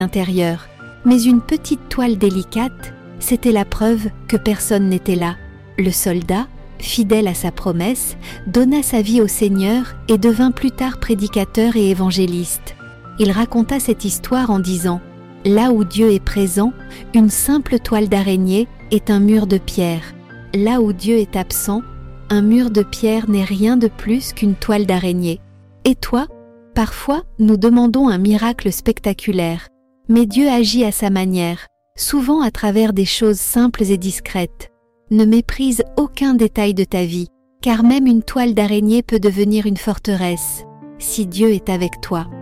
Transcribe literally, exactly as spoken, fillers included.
intérieur, mais une petite toile délicate, c'était la preuve que personne n'était là. Le soldat, fidèle à sa promesse, donna sa vie au Seigneur et devint plus tard prédicateur et évangéliste. Il raconta cette histoire en disant « Là où Dieu est présent, une simple toile d'araignée est un mur de pierre. Là où Dieu est absent, un mur de pierre n'est rien de plus qu'une toile d'araignée. » Et toi, parfois, nous demandons un miracle spectaculaire, mais Dieu agit à sa manière, souvent à travers des choses simples et discrètes. Ne méprise aucun détail de ta vie, car même une toile d'araignée peut devenir une forteresse, si Dieu est avec toi.